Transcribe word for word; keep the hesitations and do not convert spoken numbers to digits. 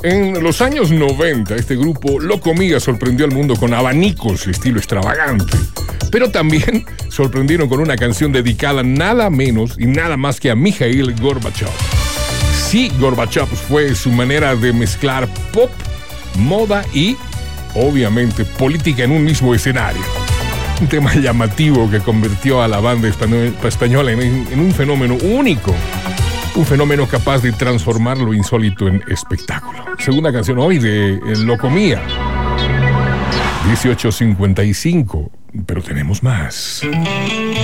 En los años noventa, este grupo Locomía sorprendió al mundo con abanicos estilo extravagante, pero también sorprendieron con una canción dedicada nada menos y nada más que a Mikhail Gorbachev. Sí, Gorbachev fue su manera de mezclar pop, moda y, obviamente, política en un mismo escenario. Un tema llamativo que convirtió a la banda española en, en un fenómeno único. Un fenómeno capaz de transformar lo insólito en espectáculo. Segunda canción hoy de Locomía. dieciocho cincuenta y cinco, pero tenemos más.